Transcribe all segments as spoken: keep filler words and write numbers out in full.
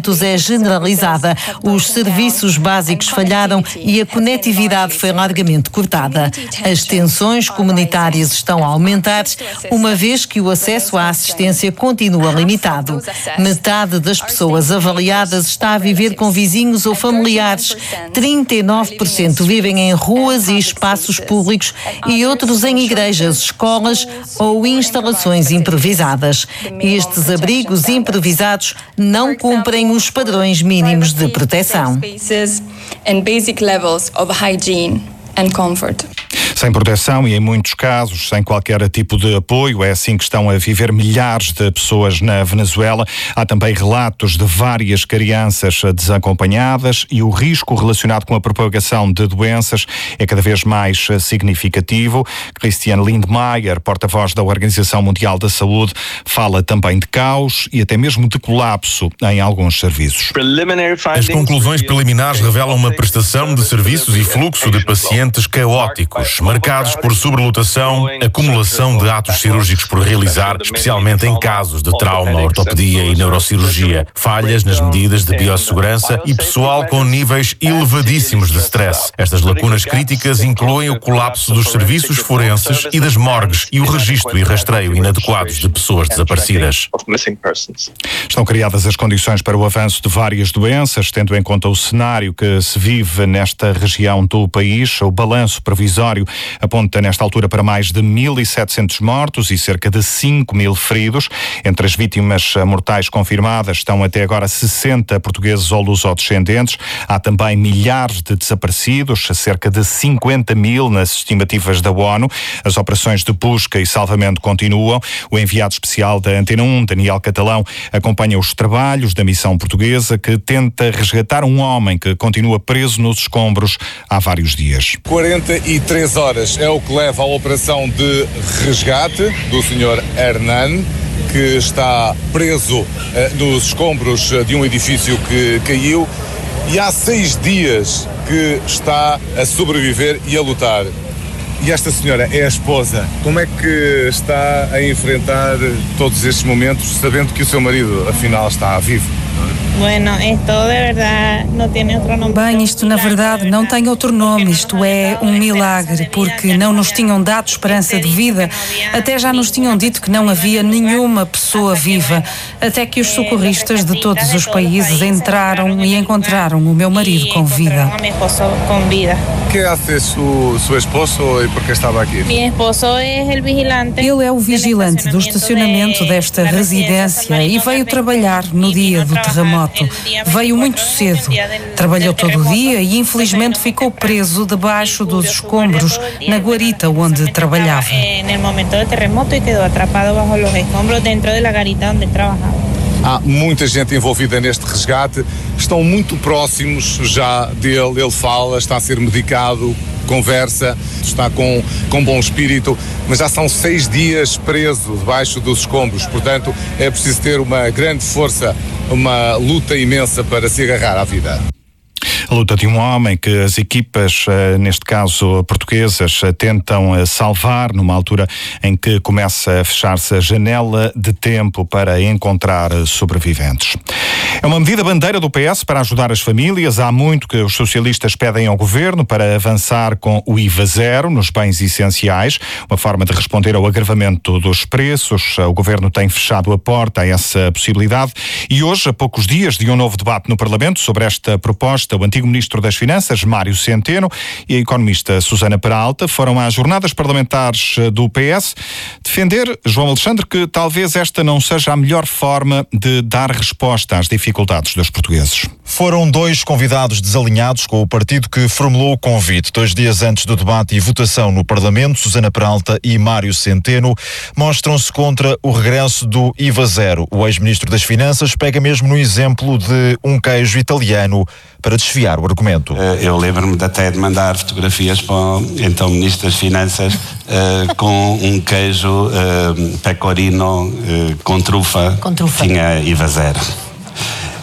medicamentos é generalizada. Os serviços básicos falharam e a conectividade foi largamente cortada. As tensões comunitárias estão a aumentar, uma vez que o acesso à assistência continua limitado. Metade das pessoas avaliadas está a viver com vizinhos ou familiares. trinta e nove por cento vivem em ruas e espaços públicos e outros em igrejas, escolas ou instalações improvisadas. Estes abrigos improvisados não cumprem os padrões mínimos de proteção. Sem proteção e, em muitos casos, sem qualquer tipo de apoio. É assim que estão a viver milhares de pessoas na Venezuela. Há também relatos de várias crianças desacompanhadas e o risco relacionado com a propagação de doenças é cada vez mais significativo. Christian Lindmeier, porta-voz da Organização Mundial da Saúde, fala também de caos e até mesmo de colapso em alguns serviços. As conclusões preliminares revelam uma prestação de serviços e fluxo de pacientes caóticos, marcados por sobrelotação, acumulação de atos cirúrgicos por realizar, especialmente em casos de trauma, ortopedia e neurocirurgia, falhas nas medidas de biossegurança e pessoal com níveis elevadíssimos de stress. Estas lacunas críticas incluem o colapso dos serviços forenses e das morgues e o registro e rastreio inadequados de pessoas desaparecidas. Estão criadas as condições para o avanço de várias doenças, tendo em conta o cenário que se vive nesta região do país. O balanço provisório aponta nesta altura para mais de mil e setecentos mortos e cerca de cinco mil feridos. Entre as vítimas mortais confirmadas estão até agora sessenta portugueses ou lusodescendentes. Há também milhares de desaparecidos, cerca de cinquenta mil nas estimativas da ONU. As operações de busca e salvamento continuam. O enviado especial da Antena um, Daniel Catalão, acompanha os trabalhos da missão portuguesa que tenta resgatar um homem que continua preso nos escombros há vários dias. quarenta e três horas é o que leva a operação de resgate do senhor Hernan, que está preso uh, nos escombros de um edifício que caiu e há seis dias que está a sobreviver e a lutar. E esta senhora é a esposa. Como é que está a enfrentar todos estes momentos, sabendo que o seu marido, afinal, está vivo? Bem, isto na verdade não tem outro nome, isto é um milagre, porque não nos tinham dado esperança de vida, até já nos tinham dito que não havia nenhuma pessoa viva, até que os socorristas de todos os países entraram e encontraram o meu marido com vida. O que hace su, su esposo e por que estava aqui? Ele é o vigilante do estacionamento desta residência e veio trabalhar no dia do terremoto. Veio muito cedo, trabalhou todo o dia e infelizmente ficou preso debaixo dos escombros na guarita onde trabalhava. Há muita gente envolvida neste resgate, estão muito próximos já dele, ele fala, está a ser medicado, conversa, está com, com bom espírito, mas já são seis dias preso debaixo dos escombros, portanto é preciso ter uma grande força, uma luta imensa para se agarrar à vida. A luta de um homem que as equipas, neste caso portuguesas, tentam salvar numa altura em que começa a fechar-se a janela de tempo para encontrar sobreviventes. É uma medida bandeira do P S para ajudar as famílias. Há muito que os socialistas pedem ao governo para avançar com o I V A zero nos bens essenciais, uma forma de responder ao agravamento dos preços. O governo tem fechado a porta a essa possibilidade e hoje, a poucos dias de um novo debate no Parlamento sobre esta proposta, o antigo Ministro das Finanças, Mário Centeno, e a economista Susana Peralta foram às jornadas parlamentares do P S defender, João Alexandre, que talvez esta não seja a melhor forma de dar resposta às dificuldades dos portugueses. Foram dois convidados desalinhados com o partido que formulou o convite. Dois dias antes do debate e votação no Parlamento, Susana Peralta e Mário Centeno mostram-se contra o regresso do I V A zero. O ex-ministro das Finanças pega mesmo no exemplo de um queijo italiano para desfiar o argumento. Eu lembro-me até de mandar fotografias para o então Ministro das Finanças uh, com um queijo uh, pecorino uh, com trufa, com trufa. Tinha I V A zero.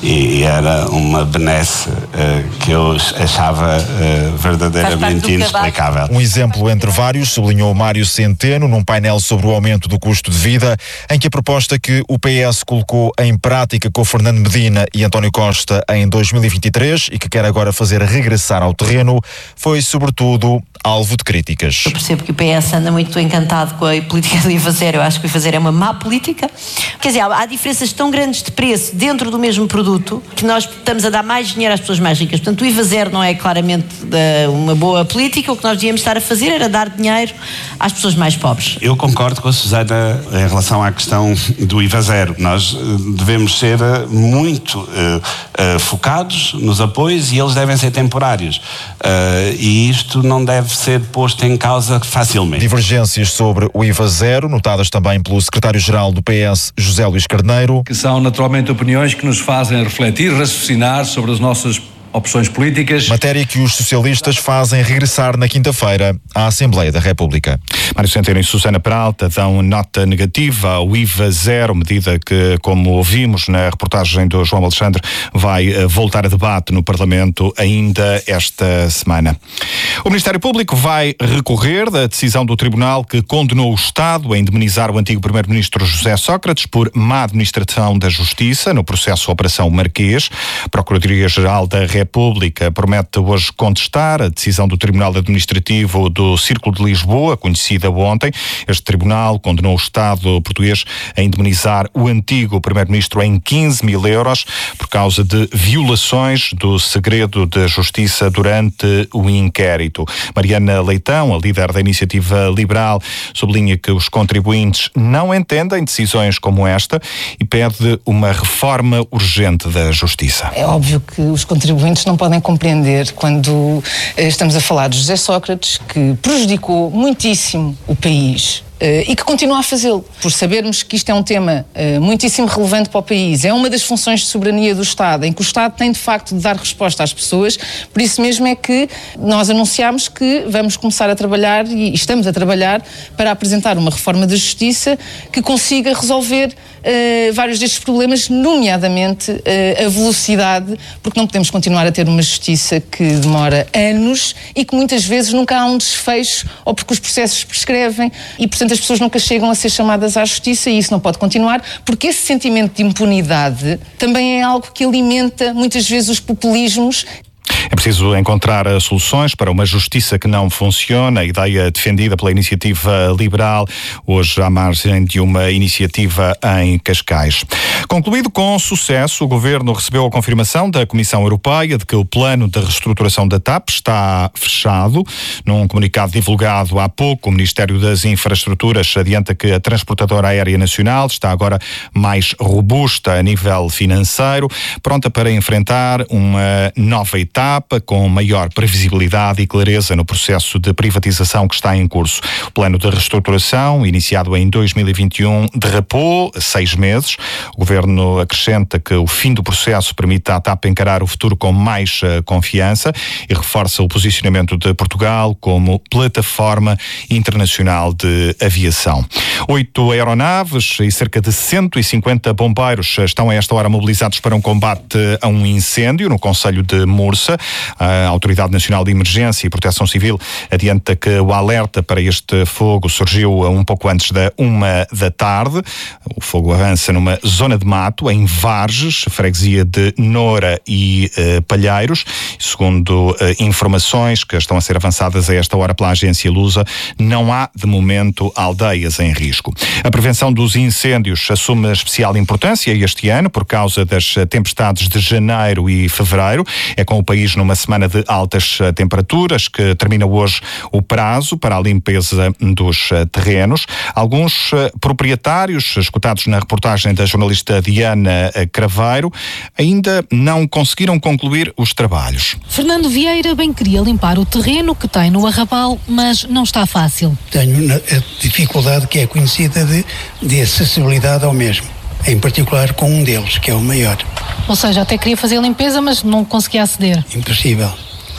e era uma benesse uh, que eu achava uh, verdadeiramente inexplicável. Um exemplo entre vários, sublinhou Mário Centeno num painel sobre o aumento do custo de vida, em que a proposta que o P S colocou em prática com Fernando Medina e António Costa em dois mil e vinte e três e que quer agora fazer regressar ao terreno, foi sobretudo alvo de críticas. Eu percebo que o P S anda muito encantado com a política do I V A zero. Eu acho que o I V A zero é uma má política. Quer dizer, há, há diferenças tão grandes de preço dentro do mesmo produto que nós estamos a dar mais dinheiro às pessoas mais ricas. Portanto, o I V A zero não é claramente uh, uma boa política. O que nós devíamos estar a fazer era dar dinheiro às pessoas mais pobres. Eu concordo com a Susana em relação à questão do I V A zero. Nós uh, devemos ser uh, muito uh, uh, focados nos apoios e eles devem ser temporários. Uh, e isto não deve ser posto em causa facilmente. Divergências sobre o I V A zero, notadas também pelo secretário-geral do P S, José Luís Carneiro. Que são naturalmente opiniões que nos fazem refletir, raciocinar sobre as nossas opções políticas. Matéria que os socialistas fazem regressar na quinta-feira à Assembleia da República. Mário Centeno e Susana Peralta dão nota negativa ao I V A zero, medida que, como ouvimos na reportagem do João Alexandre, vai voltar a debate no Parlamento ainda esta semana. O Ministério Público vai recorrer da decisão do Tribunal que condenou o Estado a indemnizar o antigo Primeiro-Ministro José Sócrates por má administração da Justiça no processo Operação Marquês. A Procuradoria-Geral da República promete hoje contestar a decisão do Tribunal Administrativo do Círculo de Lisboa, conhecida ontem. Este tribunal condenou o Estado português a indemnizar o antigo Primeiro-Ministro em quinze mil euros por causa de violações do segredo da Justiça durante o inquérito. Mariana Leitão, a líder da Iniciativa Liberal, sublinha que os contribuintes não entendem decisões como esta e pede uma reforma urgente da Justiça. É óbvio que os contribuintes não podem compreender quando estamos a falar de José Sócrates, que prejudicou muitíssimo o país uh, e que continua a fazê-lo, por sabermos que isto é um tema uh, muitíssimo relevante para o país. É uma das funções de soberania do Estado, em que o Estado tem de facto de dar resposta às pessoas. Por isso mesmo é que nós anunciámos que vamos começar a trabalhar e estamos a trabalhar para apresentar uma reforma da Justiça que consiga resolver uh, vários destes problemas, nomeadamente uh, a velocidade, porque não podemos continuar a ter uma Justiça que demora anos e que muitas vezes nunca há um desfecho ou porque os processos prescrevem e, portanto, as pessoas nunca chegam a ser chamadas à Justiça e isso não pode continuar, porque esse sentimento de impunidade também é algo que alimenta muitas vezes os populismos. É preciso encontrar soluções para uma justiça que não funciona, a ideia defendida pela Iniciativa Liberal, hoje à margem de uma iniciativa em Cascais. Concluído com sucesso, o Governo recebeu a confirmação da Comissão Europeia de que o plano de reestruturação da TAP está fechado. Num comunicado divulgado há pouco, o Ministério das Infraestruturas adianta que a Transportadora Aérea Nacional está agora mais robusta a nível financeiro, pronta para enfrentar uma nova etapa com maior previsibilidade e clareza no processo de privatização que está em curso. O plano de reestruturação, iniciado em dois mil e vinte e um, derrapou seis meses. O Governo acrescenta que o fim do processo permite à TAP encarar o futuro com mais uh, confiança e reforça o posicionamento de Portugal como plataforma internacional de aviação. Oito aeronaves e cerca de cento e cinquenta bombeiros estão a esta hora mobilizados para um combate a um incêndio no concelho de Mursa. A Autoridade Nacional de Emergência e Proteção Civil adianta que o alerta para este fogo surgiu um pouco antes da uma da tarde. O fogo avança numa zona de mato, em Varges, freguesia de Noura e uh, Palheiros. Segundo uh, informações que estão a ser avançadas a esta hora pela agência Lusa, não há, de momento, aldeias em risco. A prevenção dos incêndios assume especial importância este ano por causa das tempestades de janeiro e fevereiro. É com o país numa semana de altas temperaturas que termina hoje o prazo para a limpeza dos terrenos. Alguns proprietários, escutados na reportagem da jornalista Diana Craveiro, ainda não conseguiram concluir os trabalhos. Fernando Vieira bem queria limpar o terreno que tem no Arrabal, mas não está fácil. Tenho a dificuldade que é conhecida de, de acessibilidade ao mesmo, em particular com um deles, que é o maior. Ou seja, até queria fazer a limpeza, mas não conseguia aceder. Impossível.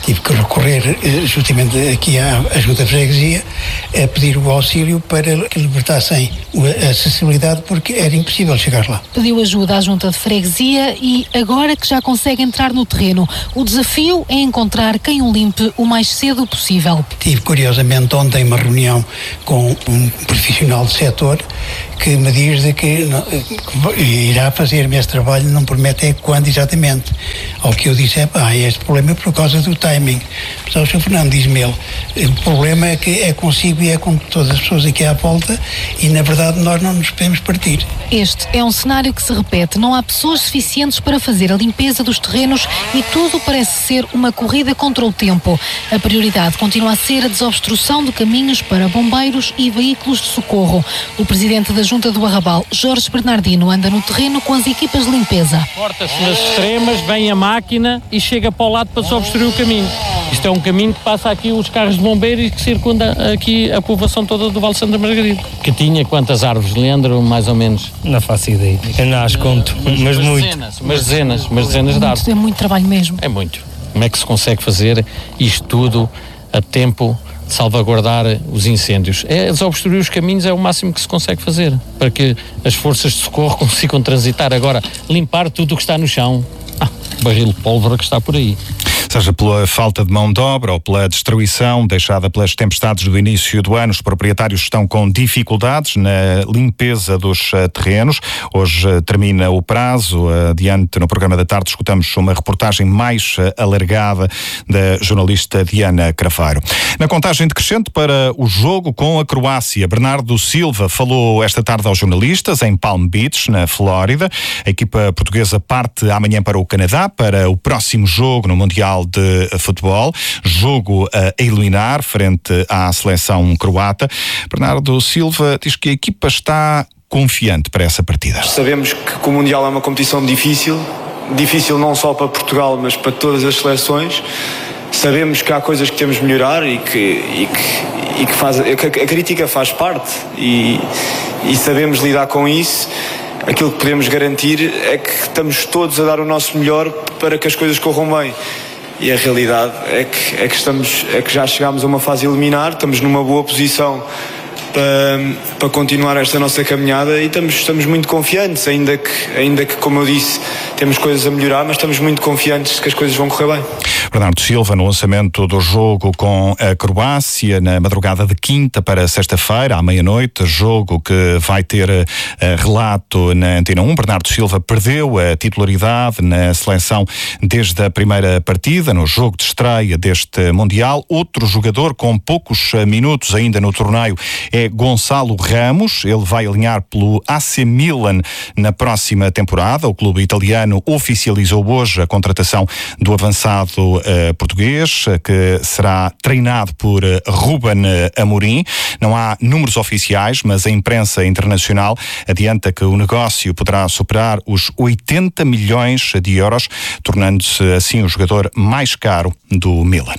tive que recorrer justamente aqui à, à Junta de Freguesia a pedir o auxílio para que libertassem a acessibilidade, porque era impossível chegar lá. Pediu ajuda à Junta de Freguesia e agora que já consegue entrar no terreno, o desafio é encontrar quem o limpe o mais cedo possível. Tive curiosamente ontem uma reunião com um profissional do setor que me diz de que, que irá fazer-me esse trabalho, não promete é quando exatamente. Ao que eu disse, é pá, este problema é por causa do timing. Mas o senhor Fernando diz-me ele, o problema é que é consigo e é com todas as pessoas aqui à volta e na verdade nós não nos podemos partir. Este é um cenário que se repete. Não há pessoas suficientes para fazer a limpeza dos terrenos e tudo parece ser uma corrida contra o tempo. A prioridade continua a ser a desobstrução de caminhos para bombeiros e veículos de socorro. O presidente da Junta do Arrabal, Jorge Bernardino, anda no terreno com as equipas de limpeza. Corta-se nas extremas, vem a máquina e chega para o lado para só obstruir o caminho. Isto é um caminho que passa aqui os carros de bombeiros e que circunda aqui a povoação toda do Vale Santa Margarida. Que tinha quantas árvores, Leandro, mais ou menos? Não faço ideia. Eu não as conto, mas, mas muito. Dezenas, mas dezenas, mas dezenas de árvores. É muito trabalho mesmo. É muito. Como é que se consegue fazer isto tudo a tempo de salvaguardar os incêndios? É desobstruir os caminhos, é o máximo que se consegue fazer para que as forças de socorro consigam transitar. Agora, limpar tudo o que está no chão. Ah, barril de pólvora que está por aí. Seja pela falta de mão de obra ou pela destruição deixada pelas tempestades do início do ano, os proprietários estão com dificuldades na limpeza dos terrenos. Hoje termina o prazo. Adiante, no programa da tarde, escutamos uma reportagem mais alargada da jornalista Diana Craveiro. Na contagem decrescente para o jogo com a Croácia, Bernardo Silva falou esta tarde aos jornalistas em Palm Beach, na Flórida. A equipa portuguesa parte amanhã para o Canadá para o próximo jogo no Mundial de Futebol, jogo a eliminar frente à seleção croata. Bernardo Silva diz que a equipa está confiante para essa partida. Sabemos que o Mundial é uma competição difícil, difícil não só para Portugal, mas para todas as seleções. Sabemos que há coisas que temos de melhorar e que, e que, e que, faz, que a crítica faz parte e, e sabemos lidar com isso. Aquilo que podemos garantir é que estamos todos a dar o nosso melhor para que as coisas corram bem. E a realidade é que, é que, estamos, é que já chegámos a uma fase eliminar, estamos numa boa posição para, para continuar esta nossa caminhada e estamos, estamos muito confiantes, ainda que, ainda que, como eu disse, temos coisas a melhorar, mas estamos muito confiantes que as coisas vão correr bem. Bernardo Silva, no lançamento do jogo com a Croácia, na madrugada de quinta para sexta-feira, à meia-noite, jogo que vai ter uh, relato na Antena um. Bernardo Silva perdeu a titularidade na seleção desde a primeira partida, no jogo de estreia deste Mundial. Outro jogador com poucos minutos ainda no torneio é Gonçalo Ramos. Ele vai alinhar pelo A C Milan na próxima temporada. O clube italiano oficializou hoje a contratação do avançado uh, português, que será treinado por uh, Ruben Amorim. Não há números oficiais, mas a imprensa internacional adianta que o negócio poderá superar os oitenta milhões de euros, tornando-se assim o jogador mais caro do Milan.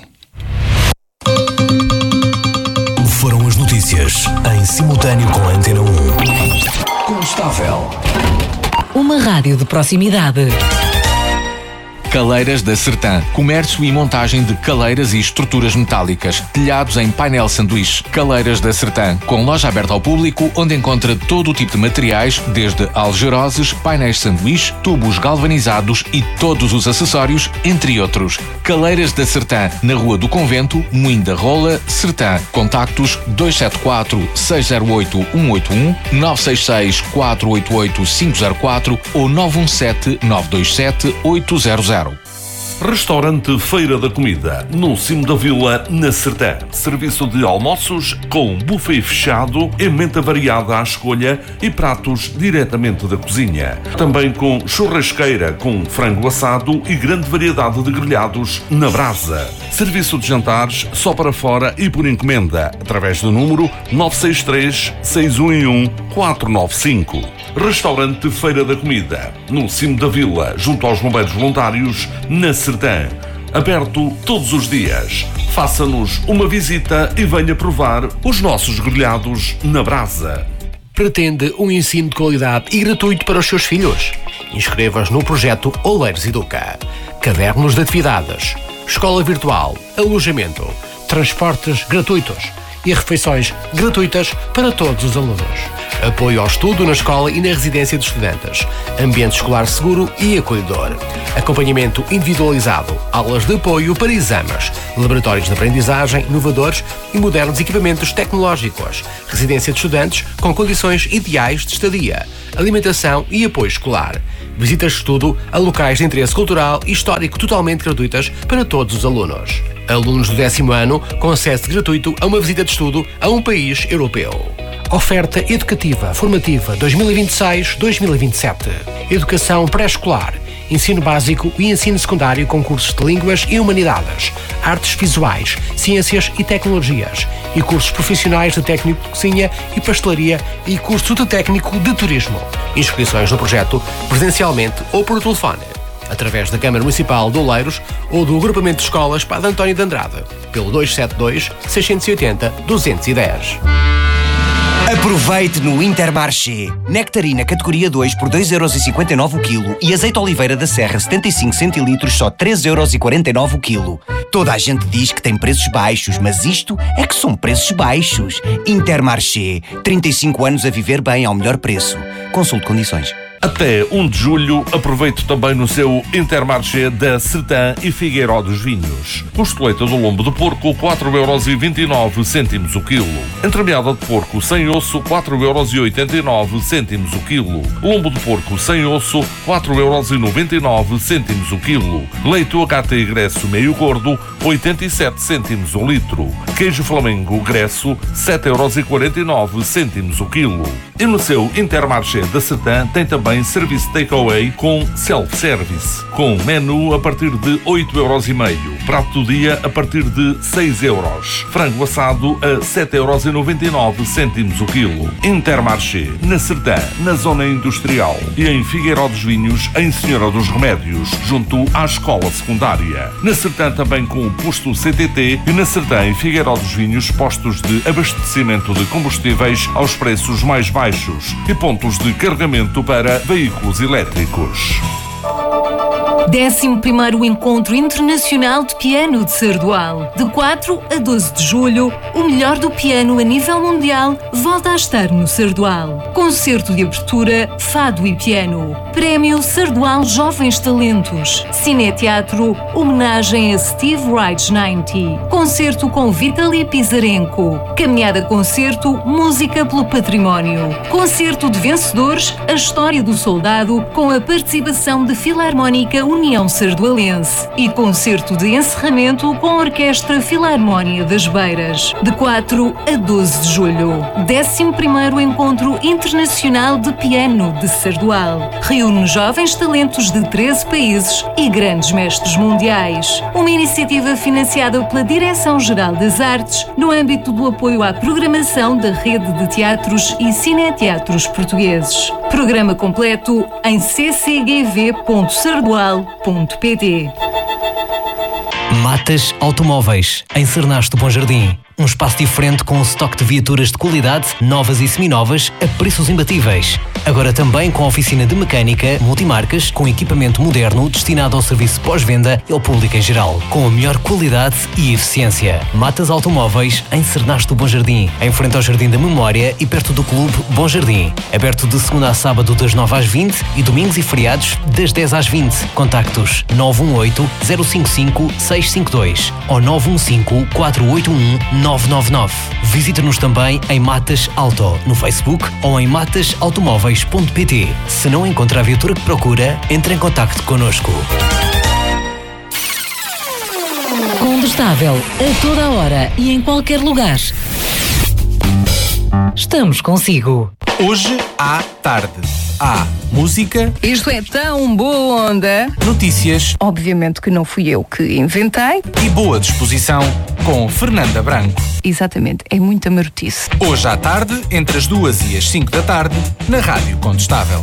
Foram as notícias em simultâneo com a Antena um. Constável. Uma rádio de proximidade. Caleiras da Sertã. Comércio e montagem de caleiras e estruturas metálicas. Telhados em painel sanduíche. Caleiras da Sertã. Com loja aberta ao público, onde encontra todo o tipo de materiais, desde algeroses, painéis sanduíche, tubos galvanizados e todos os acessórios, entre outros. Caleiras da Sertã. Na Rua do Convento, Moinho da Rola, Sertã. Contactos dois sete quatro, seis zero oito, um oito um, nove seis seis, quatro oito oito, cinco zero quatro ou nove um sete, nove dois sete, oito zero zero. Restaurante Feira da Comida, no cimo da vila, na Sertã. Serviço de almoços com buffet fechado, emenda variada à escolha e pratos diretamente da cozinha. Também com churrasqueira com frango assado e grande variedade de grelhados na brasa. Serviço de jantares só para fora e por encomenda, através do número nove seis três, seis um um, quatro nove cinco. Restaurante Feira da Comida, no cimo da vila, junto aos bombeiros voluntários, na Sertã. Aberto todos os dias. Faça-nos uma visita e venha provar os nossos grelhados na brasa. Pretende um ensino de qualidade e gratuito para os seus filhos? Inscreva-os no projeto Oleiros Educa. Cadernos de atividades, escola virtual, alojamento, transportes gratuitos e refeições gratuitas para todos os alunos. Apoio ao estudo na escola e na residência de estudantes. Ambiente escolar seguro e acolhedor. Acompanhamento individualizado. Aulas de apoio para exames. Laboratórios de aprendizagem inovadores e modernos equipamentos tecnológicos. Residência de estudantes com condições ideais de estadia. Alimentação e apoio escolar. Visitas de estudo a locais de interesse cultural e histórico totalmente gratuitas para todos os alunos. Alunos do décimo ano com acesso gratuito a uma visita de estudo a um país europeu. Oferta educativa formativa dois mil e vinte e seis a dois mil e vinte e sete. Educação pré-escolar, ensino básico e ensino secundário com cursos de línguas e humanidades, artes visuais, ciências e tecnologias e cursos profissionais de técnico de cozinha e pastelaria e curso de técnico de turismo. Inscrições no projeto presencialmente ou por telefone, através da Câmara Municipal de Oleiros ou do Agrupamento de Escolas Padre António de Andrade, pelo dois sete dois, seis oito zero, dois um zero. Aproveite no Intermarché. Nectarina categoria dois por dois euros e cinquenta e nove o quilo e azeite Oliveira da Serra setenta e cinco centilitros só três euros e quarenta e nove o quilo. Toda a gente diz que tem preços baixos, mas isto é que são preços baixos. Intermarché. trinta e cinco anos a viver bem ao melhor preço. Consulte condições. Até um de julho, aproveite também no seu Intermarché da Sertã e Figueiró dos Vinhos. Costeleta do lombo de porco, quatro euros e vinte e nove cêntimos o quilo. Entremeada de porco sem osso, quatro euros e oitenta e nove cêntimos o quilo. Lombo de porco sem osso, quatro euros e noventa e nove cêntimos o quilo. Leite H T Gresso meio gordo, oitenta e sete cêntimos o litro. Queijo Flamengo Gresso, sete euros e quarenta e nove cêntimos o quilo. E no seu Intermarché da Sertã tem também serviço takeaway com self-service, com menu a partir de oito euros e meio, prato do dia a partir de seis euros, frango assado a sete euros e noventa e nove cêntimos o quilo. Intermarché, na Sertã, na zona industrial e em Figueiró dos Vinhos, em Senhora dos Remédios, junto à escola secundária. Na Sertã também com o posto C T T e na Sertã em Figueiró dos Vinhos, postos de abastecimento de combustíveis aos preços mais baixos e pontos de carregamento para veículos elétricos. décimo primeiro Encontro Internacional de Piano de Sardual. De quatro a doze de julho, o melhor do piano a nível mundial volta a estar no Sardual. Concerto de abertura, fado e piano. Prémio Sardual Jovens Talentos. Cineteatro, homenagem a Steve Reich noventa. Concerto com Vitaly Pizarenko. Caminhada concerto, música pelo património. Concerto de vencedores, a história do soldado, com a participação de Filarmónica União Sardualense e concerto de encerramento com a Orquestra Filarmónia das Beiras, de quatro a doze de julho. décimo primeiro Encontro Internacional de Piano de Sardual. Reúne jovens talentos de treze países e grandes mestres mundiais. Uma iniciativa financiada pela Direção-Geral das Artes no âmbito do apoio à programação da Rede de Teatros e Cineteatros Portugueses. Programa completo em c c g v ponto sardual ponto p t. Matas Automóveis, em Cernasto Bom Jardim. Um espaço diferente com um estoque de viaturas de qualidade, novas e seminovas, a preços imbatíveis. Agora também com oficina de mecânica, multimarcas, com equipamento moderno destinado ao serviço pós-venda e ao público em geral, com a melhor qualidade e eficiência. Matas Automóveis, em Cernasto Bom Jardim, em frente ao Jardim da Memória e perto do Clube Bom Jardim. Aberto de segunda a sábado das nove às vinte e domingos e feriados das dez às vinte. Contactos nove um oito, zero cinco cinco, seis cinco dois ou nove um cinco, quatro oito um, nove nove nove. Visita-nos também em Matas Auto, no Facebook ou em matas automóveis ponto p t. Se não encontra a viatura que procura, entre em contacto connosco. Condestável, a toda a hora e em qualquer lugar. Estamos consigo. Hoje à tarde. Há música. Isto é tão boa onda. Notícias. Obviamente que não fui eu que inventei. E boa disposição com Fernanda Branco. Exatamente, é muita marotice. Hoje à tarde, entre as duas e as cinco da tarde, na Rádio Condestável.